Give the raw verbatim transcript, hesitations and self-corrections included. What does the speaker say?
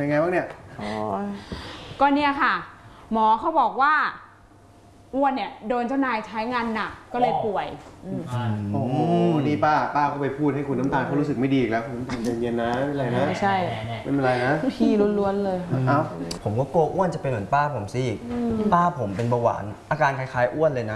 เป็นไงบ้างเนี่ยก็เนี่ยค่ะหมอเขาบอกว่าอ้วนเนี่ยโดนเจ้านายใช้งานหนักก็เลยป่วยโอ้โหนี่ป้าป้าก็ไปพูดให้คุณน้ำตาลเขารู้สึกไม่ดีอีกแล้วคุณน้ำตาลเย็นๆนะไม่เป็นไรนะไม่ใช่ไม่เป็นไรนะพี่ล้วนๆเลยเอ้าผมก็กลัวอ้วนจะเป็นเหมือนป้าผมสิป้าผมเป็นเบาหวานอาการคล้ายๆอ้วนเลยนะ